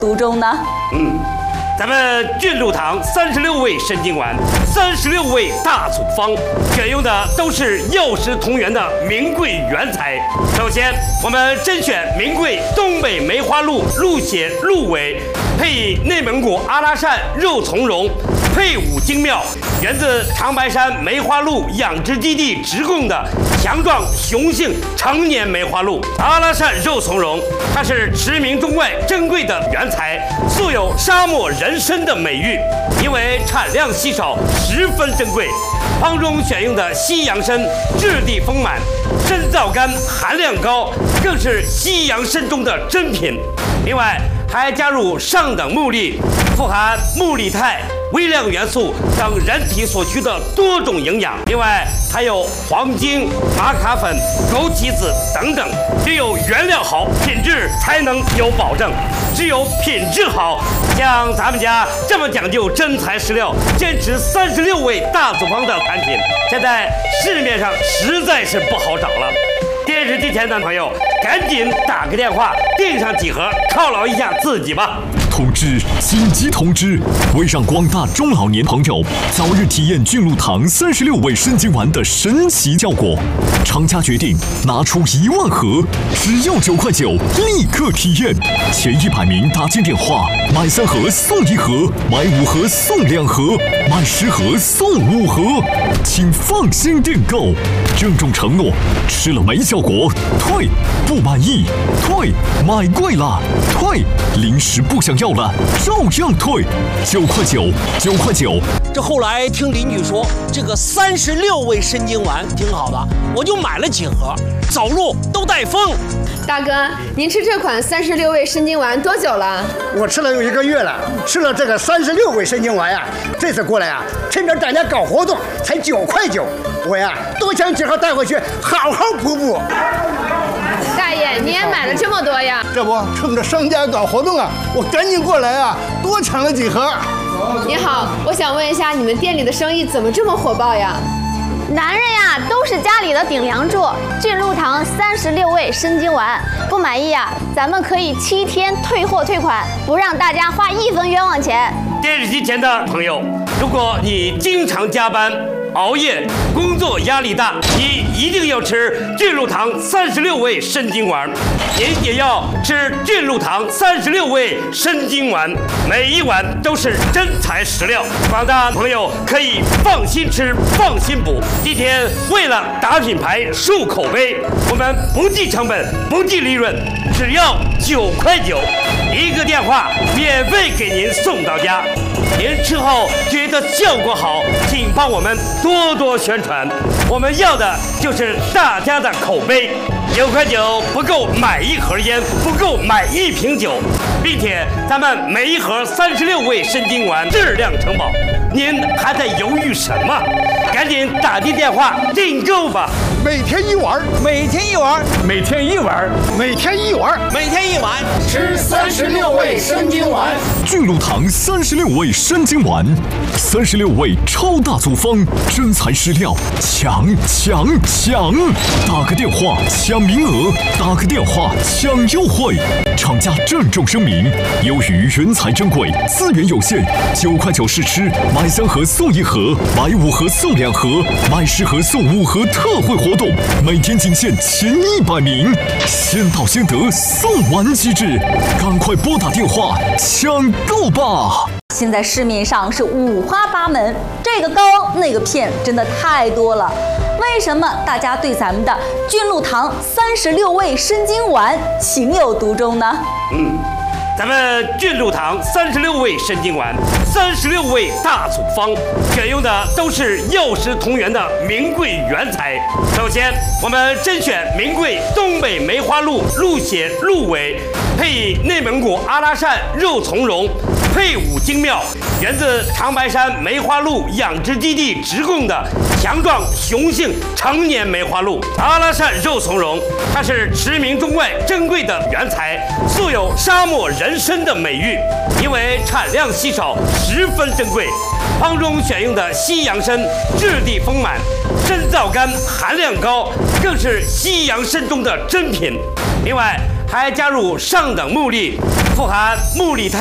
途中呢？ 咱们俊禄堂36味参精丸，36味大组方，选用的都是药食同源的名贵原材。首先，我们甄选名贵东北梅花鹿鹿血、鹿尾，配以内蒙古阿拉善肉苁蓉，配伍精妙，源自长白山梅花鹿养殖基地直供的强壮雄性成年梅花鹿。阿拉善肉苁蓉，它是驰名中外珍贵的原材，素有沙漠人参的美誉，因为产量稀少，十分珍贵。方中选用的西洋参质地丰满，参皂苷含量高，更是西洋参中的珍品。另外还加入上等木粒，富含木力肽、微量元素等人体所需的多种营养。另外还有黄精、玛卡粉、枸杞子等等。只有原料好，品质才能有保证。只有品质好，像咱们家这么讲究真材实料，坚持36味大组方的产品，现在市面上实在是不好找了。电视机前的朋友，赶紧打个电话订上几盒，犒劳一下自己吧。 通知！紧急通知！为让广大中老年朋友早日体验俊禄堂36味参精丸的神奇效果，厂家决定拿出1万盒，只要9块9，立刻体验。前100名打进电话，买3盒送1盒，买5盒送2盒，买10盒送5盒，请放心订购。郑重承诺，吃了没效果退，不满意退，买贵了退，临时不想要了照样退，9块9，9块9。 这后来听邻居说，这个36味参精丸挺好的，我就买了几盒，走路都带风。 大哥，您吃这款36味参精丸多久了？ 我吃了有1个月了，吃了这个36味参精丸呀，这次过来呀，趁着大家搞活动，才9块9，我呀多抢几盒带回去，好好补补。 大爷，你也买了这么多呀？ 这不趁着商家搞活动啊，我赶紧过来啊，多抢了几盒。 你好，我想问一下，你们店里的生意怎么这么火爆呀？ 男人呀，都是家里的顶梁柱。俊禄堂36味参精丸，不满意啊，咱们可以7天退货退款，不让大家花1分冤枉钱。 电视机前的朋友，如果你经常加班、熬夜，工作压力大，你一定要吃俊禄堂36味参精丸，您也要吃俊禄堂36味参精丸，每一碗都是真材实料，广大朋友可以放心吃，放心补。今天为了打品牌、树口碑，我们不计成本、不计利润，只要9块9，一个电话免费给您送到家。您吃后觉得效果好，请帮我们多多宣传，我们要的就是大家的口碑。9块9不够买1盒烟，不够买1瓶酒，并且咱们每一盒36味参精丸质量承保，您还在犹豫什么？赶紧打进电话订购吧！ 每天1碗， 每天1碗， 每天1碗， 每天1碗， 每天1碗， 吃36味参精丸。 俊禄堂36味参精丸，36味超大组方，真材实料，抢！打个电话抢名额，打个电话抢优惠。厂家郑重声明，由于原材珍贵，资源有限，9块9试吃，买3盒送1盒，买5盒送2盒，买10盒送5盒特惠活动，每天仅限前100名，先到先得，送完即至，赶快拨打电话抢购吧！ 现在市面上是五花八门，这个膏那个片真的太多了。为什么大家对咱们的俊禄堂36味参精丸情有独钟呢？ 咱们俊禄堂36味参精丸，36味大组方，选用的都是药食同源的名贵原材。首先，我们甄选名贵东北梅花鹿鹿血、鹿尾，配以内蒙古阿拉善肉苁蓉，配伍精妙，源自长白山梅花鹿养殖基地直供的强壮雄性成年梅花鹿。阿拉善肉苁蓉，它是驰名中外珍贵的原材，素有沙漠人参的美誉，因为产量稀少，十分珍贵。方中选用的西洋参质地丰满，参皂苷含量高，更是西洋参中的珍品。另外还加入上等目的，富含木利肽。